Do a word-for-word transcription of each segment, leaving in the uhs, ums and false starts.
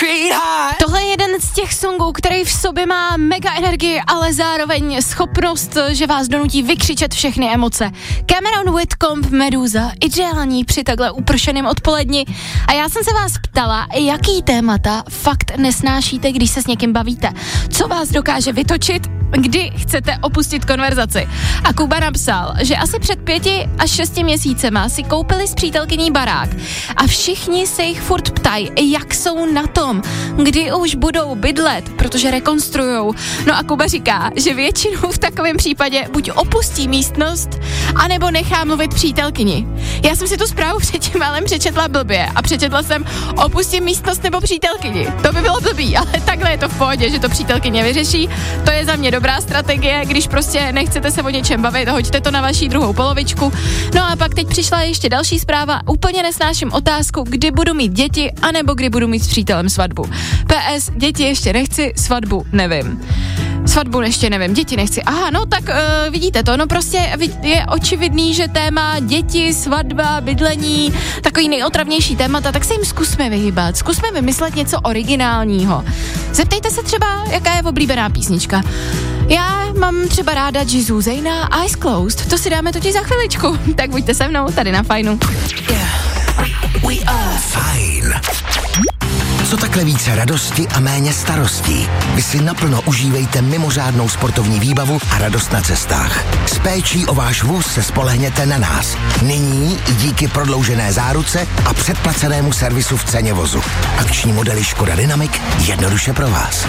Tohle je jeden z těch songů, který v sobě má mega energii, ale zároveň schopnost, že vás donutí vykřičet všechny emoce. Cameron Whitcomb, Meduza, ideální při takhle upršeném odpoledni. A já jsem se vás ptala, jaký témata fakt nesnášíte, když se s někým bavíte. Co vás dokáže vytočit, kdy chcete opustit konverzaci. A Kuba napsal, že asi před pěti až šesti měsícema si koupili s přítelkyní barák a všichni se jich furt ptají, jak jsou na tom, kdy už budou bydlet, protože rekonstruujou. No a Kuba říká, že většinou v takovém případě buď opustí místnost, anebo nechá mluvit přítelkyni. Já jsem si tu zprávu předtím málem přečetla blbě a přečetla jsem opustím místnost nebo přítelkyni. To by bylo blbý, ale takhle je to v pohodě, že to přítelkyně vyřeší. To je za mě dobrá strategie, když prostě nechcete se o něčem bavit, hoďte to na vaší druhou polovičku. No a pak teď přišla ještě další zpráva, úplně nesnáším otázku, kdy budu mít děti, anebo kdy budu mít s přítelem svatbu. P S, děti ještě nechci, svatbu nevím. Svatbu ještě nevím, děti nechci. Aha, no tak uh, vidíte to, no prostě je očividný, že téma děti, svatba, bydlení, takový nejotravnější témata, tak se jim zkusme vyhybat, zkusme vymyslet něco originálního. Zeptejte se třeba, jaká je oblíbená písnička. Já mám třeba ráda Jizu Zejna a Eyes Closed, to si dáme totiž za chviličku, tak buďte se mnou tady na Fajnu. Yeah, we are Fajn. Co takhle více radosti a méně starostí? Vy si naplno užívejte mimořádnou sportovní výbavu a radost na cestách. S péčí o váš vůz se spolehněte na nás. Nyní i díky prodloužené záruce a předplacenému servisu v ceně vozu. Akční modely Škoda Dynamic jednoduše pro vás.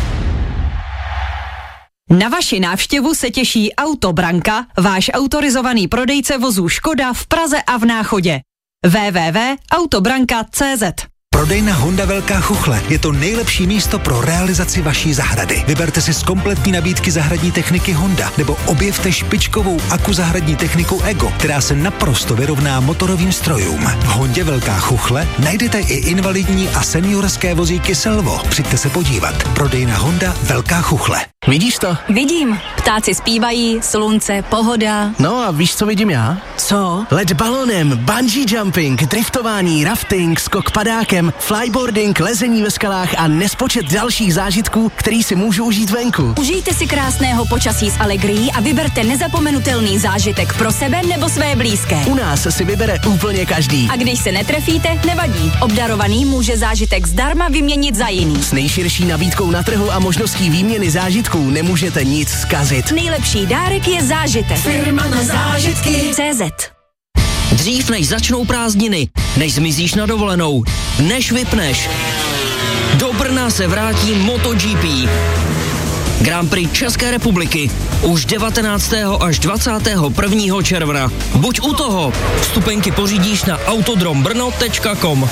Na vaši návštěvu se těší Autobranka, váš autorizovaný prodejce vozů Škoda v Praze a v Náchodě. w w w tečka autobranka tečka c z Prodejna Honda Velká Chuchle je to nejlepší místo pro realizaci vaší zahrady. Vyberte si z kompletní nabídky zahradní techniky Honda nebo objevte špičkovou aku zahradní techniku Ego, která se naprosto vyrovná motorovým strojům. V Hondě Velká Chuchle najdete i invalidní a seniorské vozíky Selvo. Přijďte se podívat. Prodejna Honda Velká Chuchle. Vidíš to? Vidím. Ptáci zpívají, slunce, pohoda. No a víš, co vidím já? Co? Let balonem, bungee jumping, driftování, rafting, skok padákem, flyboarding, lezení ve skalách a nespočet dalších zážitků, který si můžu užít venku. Užijte si krásného počasí s Allegrií a vyberte nezapomenutelný zážitek pro sebe nebo své blízké. U nás si vybere úplně každý. A když se netrefíte, nevadí. Obdarovaný může zážitek zdarma vyměnit za jiný. S nejširší nabídkou na trhu a možností výměny zážitků nemůžete nic zkazit. Nejlepší dárek je zážitek. Firma na zážitky. C Z. Dřív než začnou prázdniny, než zmizíš na dovolenou, než vypneš. Do Brna se vrátí MotoGP. Grand Prix České republiky už devatenáctého až dvacátého prvního června. Buď u toho. Vstupenky pořídíš na autodrombrno tečka com.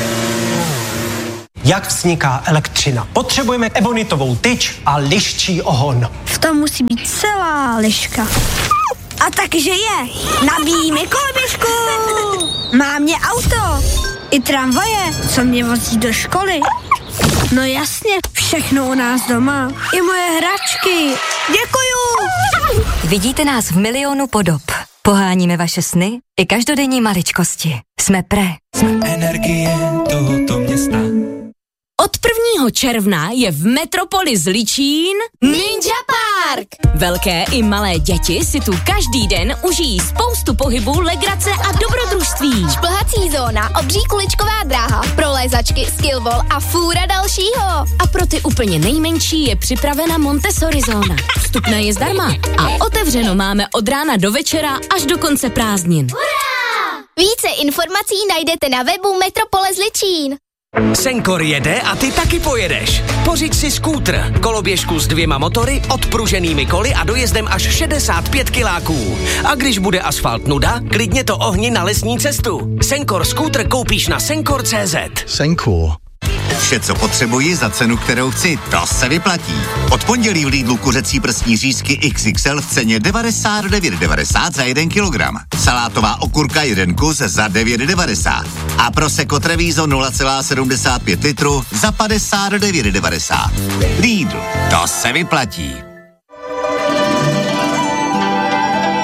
Jak vzniká elektřina? Potřebujeme ebonitovou tyč a liščí ohon. V tom musí být celá liška. A takže je. Nabíjí mi koloběžku. Má mě auto. I tramvaje, co mě vozí do školy. No jasně, všechno u nás doma. I moje hračky. Děkuju. Vidíte nás v milionu podob. Poháníme vaše sny i každodenní maličkosti. Jsme Pre. Jsme energie tohoto města. Od prvního června je v Metropoli Zličín Ninja Park. Velké i malé děti si tu každý den užijí spoustu pohybu, legrace a dobrodružství. Šplhací zóna, obří kuličková dráha, prolézačky, skillball a fůra dalšího. A pro ty úplně nejmenší je připravena Montessori zóna. Vstupné je zdarma a otevřeno máme od rána do večera až do konce prázdnin. Hurá! Více informací najdete na webu Metropole Zličín. Senkor jede a ty taky pojedeš. Pořiď si skútr, koloběžku s dvěma motory, odpruženými koly a dojezdem až šedesát pět kiláků. A když bude asfalt nuda, klidně to ohni na lesní cestu. Senkor skútr koupíš na senkor tečka cé zet. Senkor. Vše, co potřebuji za cenu, kterou chci, to se vyplatí. Od pondělí v Lidlu kuřecí prsní řízky iks iks el v ceně devadesát devět devadesát za jeden kilogram. Salátová okurka jeden kus za devět devadesát. A Prosecco Treviso nula celá sedmdesát pět litru za padesát devět devadesát. Lidl, to se vyplatí. Mají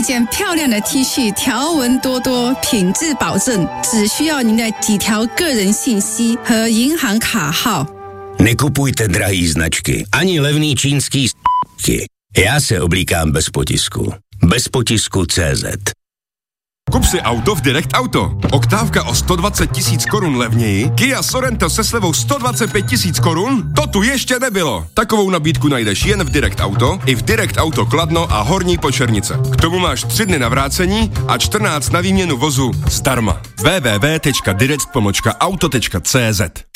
件漂亮的 T 恤，条纹多多，品质保证，只需要您的几条个人信息和银行卡号。 Nekupujte drahý značky, ani levný čínský s***ky. Já se oblíkám bez potisku. Bez potisku tečka cé zet. Kup si auto v Direct Auto. Oktávka o sto dvacet tisíc korun levněji, Kia Sorento se slevou sto dvacet pět tisíc korun? To tu ještě nebylo. Takovou nabídku najdeš jen v Direct Auto, i v Direct Auto Kladno a Horní Počernice. K tomu máš tři dny na vrácení a čtrnáct na výměnu vozu zdarma. w w w tečka direct pomlčka auto tečka cé zet